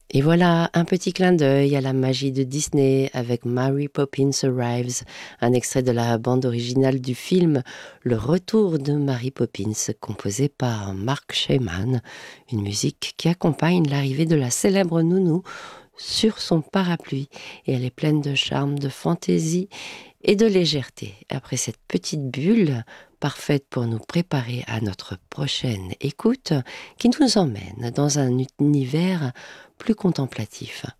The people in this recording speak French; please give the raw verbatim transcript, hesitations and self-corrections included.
Et voilà, un petit clin d'œil à la magie de Disney avec Mary Poppins Arrives, un extrait de la bande originale du film Le Retour de Mary Poppins, composé par Mark Shaiman, une musique qui accompagne l'arrivée de la célèbre nounou sur son parapluie. Et elle est pleine de charme, de fantaisie et de légèreté. Après cette petite bulle, parfaite pour nous préparer à notre prochaine écoute, qui nous emmène dans un univers plus contemplatif.